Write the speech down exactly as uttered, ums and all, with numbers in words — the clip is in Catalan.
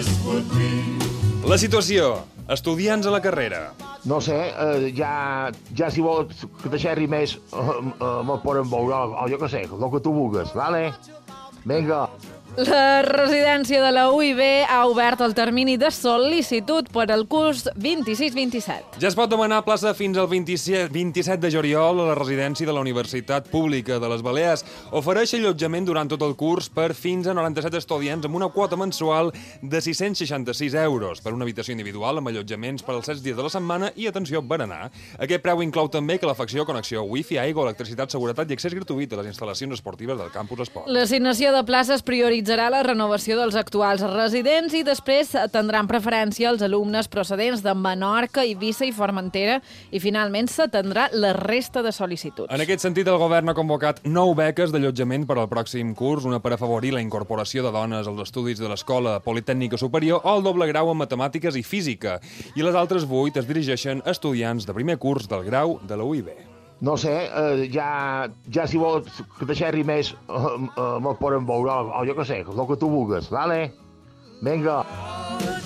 La situació. Estudiants a la carrera. No sé, eh, ja, ja si vols que te xerri més, eh, eh, me'l podem veure, o jo què sé, el que tu vulguis, vale? Vinga. La residència de la U I B ha obert el termini de sol·licitud per al curs vint-i-sis vint-i-set. Ja es pot demanar plaça fins al vint-i-set de juliol a la residència de la Universitat Pública de les Balears. Ofereix allotjament durant tot el curs per fins a noranta-set estudiants amb una quota mensual de sis-cents seixanta-sis euros per una habitació individual amb allotjaments per als set dies de la setmana i, atenció, berenar. Aquest preu inclou també calefacció, connexió wifi, aigua, electricitat, seguretat i accés gratuït a les instal·lacions esportives del campus Esport. L'assignació de places prioritza la renovació dels actuals residents i després tindran preferència els alumnes procedents de Menorca, Eivissa i Formentera i finalment s'atendrà la resta de sol·licituds. En aquest sentit, el govern ha convocat nou beques d'allotjament per al pròxim curs, una per afavorir la incorporació de dones als estudis de l'Escola Politècnica Superior o el doble grau en Matemàtiques i Física, i les altres vuit es dirigeixen a estudiants de primer curs del grau de la U I B. No sé, eh, ja, ja si vols que te xerri més, eh, eh, me'l podem veure, o jo què sé, el que tu vulguis, vale? Vinga.